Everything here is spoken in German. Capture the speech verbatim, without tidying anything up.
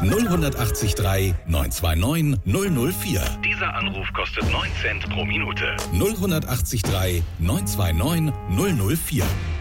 null acht drei neun zwei neun null null vier. Dieser Anruf kostet neun Cent pro Minute. null acht drei neun zwei neun null null vier.